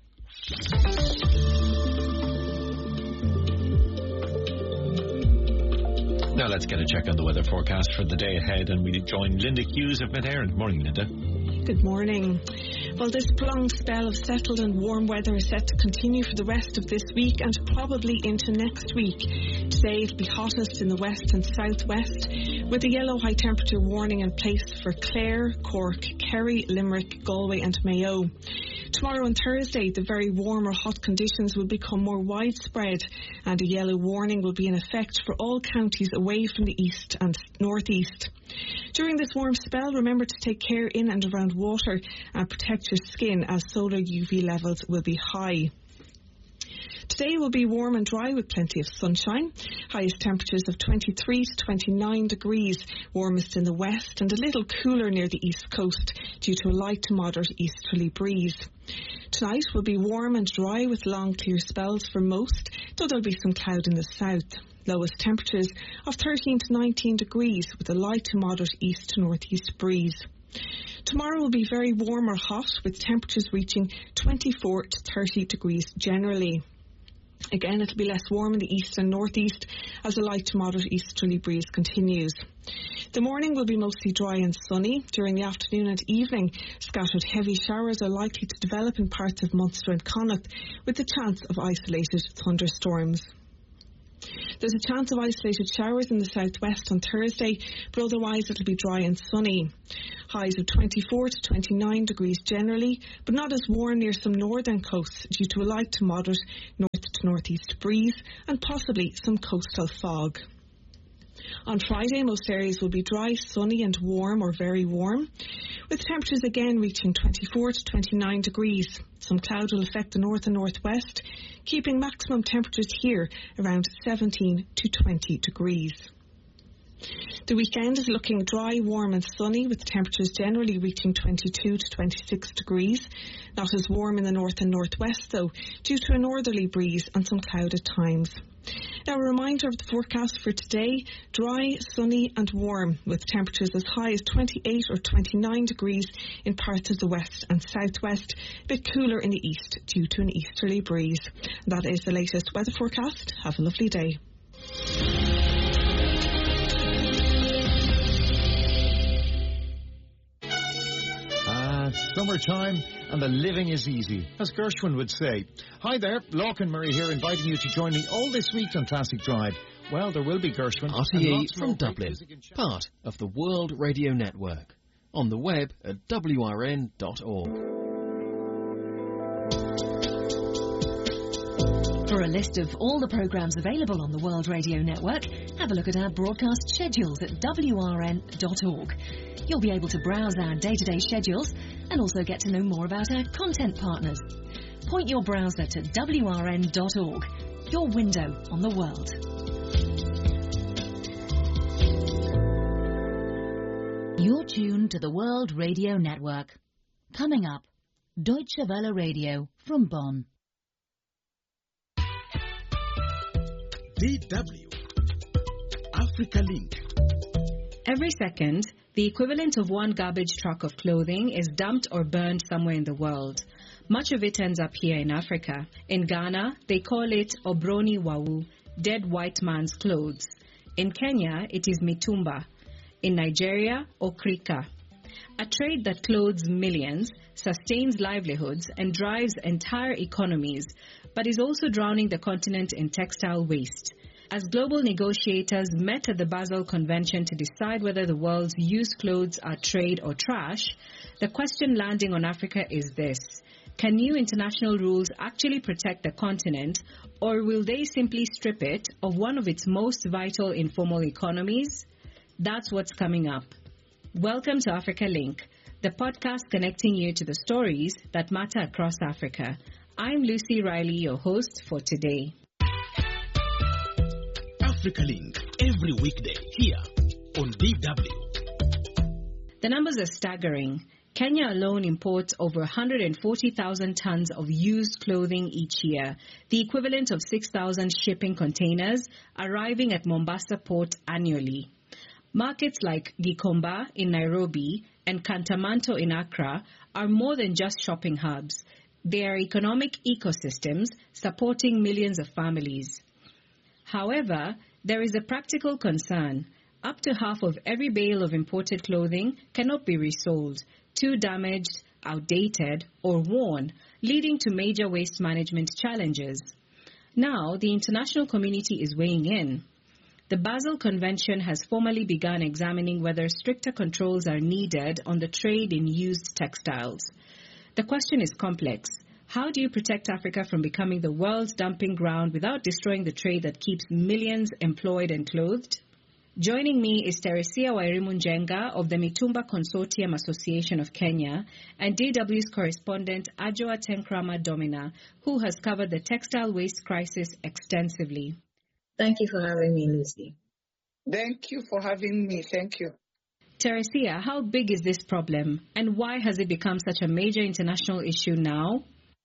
Now let's get a check on the weather forecast for the day ahead, and we join Linda Hughes of Mid-Éireann. Morning, Linda. Good morning. Well, this prolonged spell of settled and warm weather is set to continue for the rest of this week and probably into next week. Today it'll be hottest in the west and southwest, with a yellow high temperature warning in place for Clare, Cork, Kerry, Limerick, Galway and Mayo. Tomorrow and Thursday, the very warm or hot conditions will become more widespread, and a yellow warning will be in effect for all counties away from the east and northeast. During this warm spell, remember to take care in and around water and protect protect your skin as solar U V levels will be high. Today will be warm and dry with plenty of sunshine. Highest temperatures of twenty-three to twenty-nine degrees, warmest in the west and a little cooler near the east coast due to a light to moderate easterly breeze. Tonight will be warm and dry with long clear spells for most, though there'll be some cloud in the south. Lowest temperatures of thirteen to nineteen degrees with a light to moderate east to northeast breeze. Tomorrow will be very warm or hot with temperatures reaching twenty-four to thirty degrees generally. Again, it'll be less warm in the east and northeast as a light to moderate easterly breeze continues. The morning will be mostly dry and sunny. During the afternoon and evening, scattered heavy showers are likely to develop in parts of Munster and Connacht with the chance of isolated thunderstorms. There's a chance of isolated showers in the southwest on Thursday, but otherwise it'll be dry and sunny. Highs of twenty-four to twenty-nine degrees generally, but not as warm near some northern coasts due to a light to moderate north to northeast breeze and possibly some coastal fog. On Friday, most areas will be dry, sunny and warm or very warm, with temperatures again reaching twenty-four to twenty-nine degrees. Some cloud will affect the north and northwest, keeping maximum temperatures here around seventeen to twenty degrees. The weekend is looking dry, warm and sunny, with temperatures generally reaching twenty-two to twenty-six degrees. Not as warm in the north and northwest, though, due to a northerly breeze and some cloud at times. Now, a reminder of the forecast for today: dry, sunny and warm, with temperatures as high as twenty-eight or twenty-nine degrees in parts of the west and southwest, a bit cooler in the east due to an easterly breeze. That is the latest weather forecast. Have a lovely day. Ah, summertime and the living is easy, as Gershwin would say. Hi there, Lorcan Murray here, inviting you to join me all this week on Classic Drive. Well, there will be Gershwin. R T E from Dublin, part of the World Radio Network. On the web at W R N dot org. For a list of all the programmes available on the World Radio Network, have a look at our broadcast schedules at W R N dot org. You'll be able to browse our day-to-day schedules and also get to know more about our content partners. Point your browser to W R N dot org, your window on the world. You're tuned to the World Radio Network. Coming up, Deutsche Welle Radio from Bonn. D W Africa Link. Every second, the equivalent of one garbage truck of clothing is dumped or burned somewhere in the world. Much of it ends up here in Africa. In Ghana, they call it Obroni Wawu, dead white man's clothes. In Kenya, it is mitumba. In Nigeria, okrika. A trade that clothes millions, sustains livelihoods, and drives entire economies, but is also drowning the continent in textile waste. As global negotiators met at the Basel Convention to decide whether the world's used clothes are trade or trash, the question landing on Africa is this: can new international rules actually protect the continent, or will they simply strip it of one of its most vital informal economies? That's what's coming up. Welcome to Africa Link, the podcast connecting you to the stories that matter across Africa. I'm Lucy Riley, your host for today. Africa Link, every weekday here on D W. The numbers are staggering. Kenya alone imports over one hundred forty thousand tons of used clothing each year, the equivalent of six thousand shipping containers arriving at Mombasa port annually. Markets like Gikomba in Nairobi and Kantamanto in Accra are more than just shopping hubs. They are economic ecosystems supporting millions of families. However, there is a practical concern. Up to half of every bale of imported clothing cannot be resold, too damaged, outdated, or worn, leading to major waste management challenges. Now, the international community is weighing in. The Basel Convention has formally begun examining whether stricter controls are needed on the trade in used textiles. The question is complex. How do you protect Africa from becoming the world's dumping ground without destroying the trade that keeps millions employed and clothed? Joining me is Teresia Wairimunjenga of the Mitumba Consortium Association of Kenya and D W's correspondent Adjoa Tenkrama Domina, who has covered the textile waste crisis extensively. Thank you for having me, Lucy. Thank you for having me. Thank you. Teresia, how big is this problem and why has it become such a major international issue now?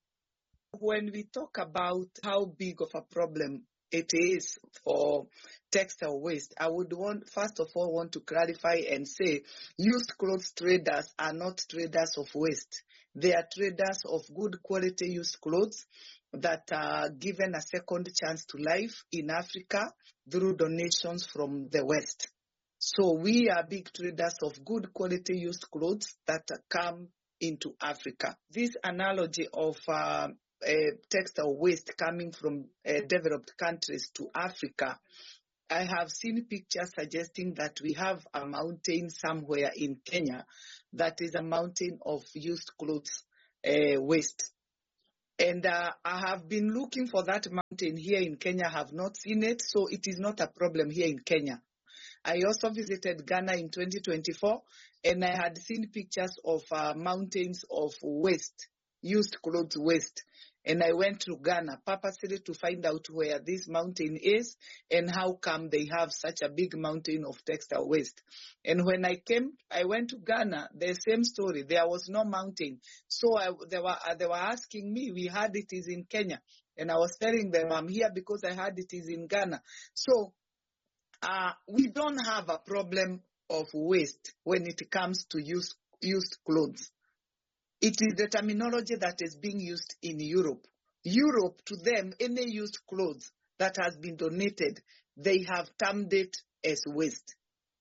When we talk about how big of a problem it is for textile waste, I would want, first of all, want to clarify and say used clothes traders are not traders of waste. They are traders of good quality used clothes that are given a second chance to life in Africa through donations from the West. So we are big traders of good quality used clothes that come into Africa. This analogy of uh, Uh, textile waste coming from uh, developed countries to Africa, I have seen pictures suggesting that we have a mountain somewhere in Kenya that is a mountain of used clothes uh, waste. And uh, I have been looking for that mountain here in Kenya, have not seen it, so it is not a problem here in Kenya. I also visited Ghana in twenty twenty-four, and I had seen pictures of uh, mountains of waste, used clothes waste. And I went to Ghana purposely to find out where this mountain is and how come they have such a big mountain of textile waste. And when I came, I went to Ghana, the same story. There was no mountain. So I, they were they were asking me, we heard it is in Kenya. And I was telling them, I'm here because I heard it is in Ghana. So uh, we don't have a problem of waste when it comes to used, used clothes. It is the terminology that is being used in Europe. Europe, to them, any used clothes that has been donated, they have termed it as waste.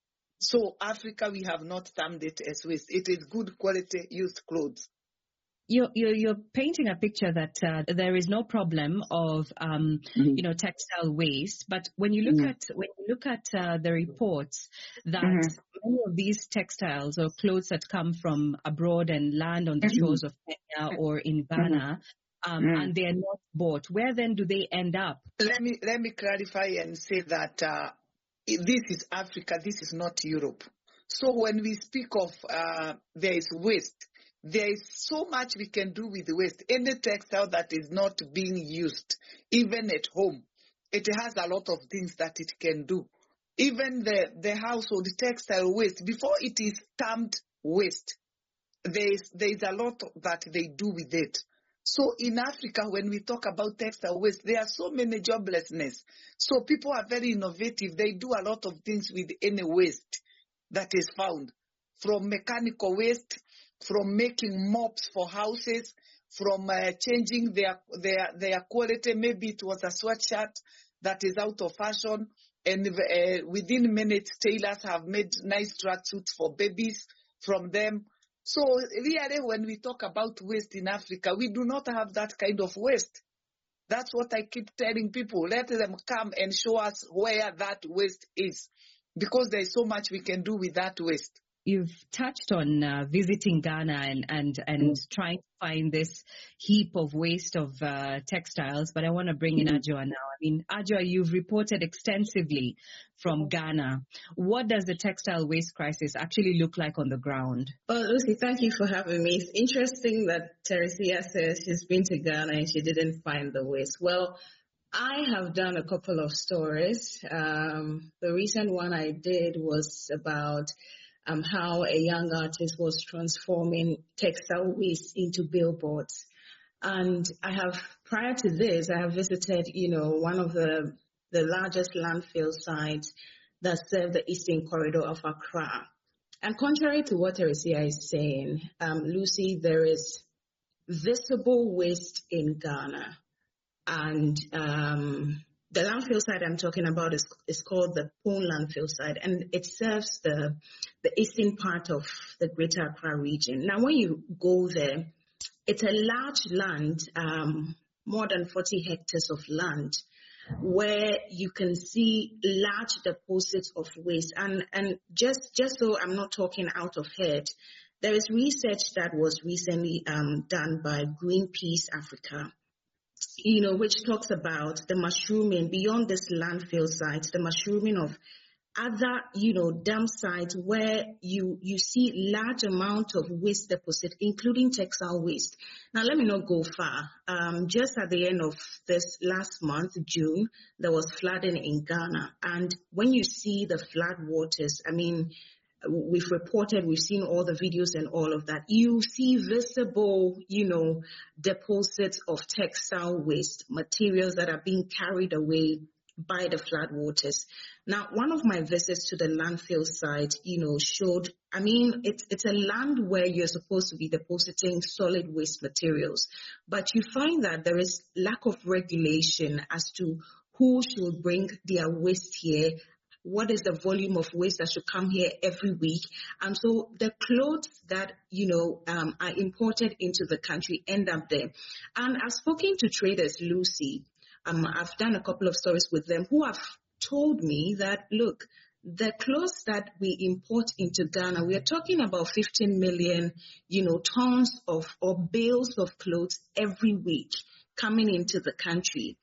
So Africa, we have not termed it as waste. It is good quality used clothes. You're, you're, you're painting a picture that uh, there is no problem of, um, mm-hmm. you know, textile waste. But when you look mm-hmm. at when you look at uh, the reports that mm-hmm. many of these textiles or clothes that come from abroad and land on the mm-hmm. shores of Kenya or in Ghana, mm-hmm. um, mm-hmm. and they are not bought, where then do they end up? Let me let me clarify and say that uh, this is Africa. This is not Europe. So when we speak of uh, there is waste. There is so much we can do with waste. Any textile that is not being used, even at home, it has a lot of things that it can do. Even the, the household textile waste, before it is termed waste, there is, there is a lot that they do with it. So in Africa, when we talk about textile waste, there are so many joblessness. So people are very innovative. They do a lot of things with any waste that is found, from mechanical waste, from making mops for houses, from uh, changing their, their their quality. Maybe it was a sweatshirt that is out of fashion, and uh, within minutes, tailors have made nice tracksuits for babies from them. So really, when we talk about waste in Africa, we do not have that kind of waste. That's what I keep telling people. Let them come and show us where that waste is, because there is so much we can do with that waste. You've touched on uh, visiting Ghana and and, and mm. trying to find this heap of waste of uh, textiles, but I want to bring in mm. Adjoa now. I mean, Adjoa, you've reported extensively from Ghana. What does the textile waste crisis actually look like on the ground? Well, Lucy, thank you for having me. It's interesting that Teresia says she's been to Ghana and she didn't find the waste. Well, I have done a couple of stories. Um, the recent one I did was about Um, how a young artist was transforming textile waste into billboards. And I have, prior to this, I have visited, you know, one of the, the largest landfill sites that serve the eastern corridor of Accra. And contrary to what Teresia is saying, um, Lucy, there is visible waste in Ghana. And um, the landfill site I'm talking about is, is called the Pone landfill site, and it serves the the eastern part of the Greater Accra region. Now, when you go there, it's a large land, um, more than forty hectares of land, where you can see large deposits of waste. And and just just so I'm not talking out of head, there is research that was recently um, done by Greenpeace Africa, you know, which talks about the mushrooming beyond this landfill site, the mushrooming of other, you know, dump sites where you you see large amount of waste deposit, including textile waste. Now, let me not go far. Um, just at the end of this last month, June, there was flooding in Ghana. And when you see the flood waters, I mean, we've reported, we've seen all the videos and all of that. You see visible, you know, deposits of textile waste, materials that are being carried away by the flood waters. Now, one of my visits to the landfill site, you know, showed, I mean, it's it's a land where you're supposed to be depositing solid waste materials, but you find that there is lack of regulation as to who should bring their waste here, what is the volume of waste that should come here every week. And so the clothes that, you know, um, are imported into the country end up there. And I've spoken to traders, Lucy. Um, I've done a couple of stories with them who have told me that, look, the clothes that we import into Ghana, we are talking about fifteen million, you know, tons of or bales of clothes every week coming into the country.